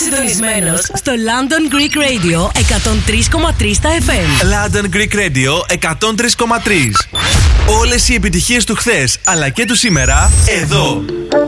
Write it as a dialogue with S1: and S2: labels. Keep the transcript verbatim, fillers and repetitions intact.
S1: συντονισμένος στο London Greek Radio εκατόν τρία κόμμα τρία στα εφ εμ.
S2: London Greek Radio εκατόν τρία κόμμα τρία. Όλες οι επιτυχίες του χθες αλλά και του σήμερα εδώ.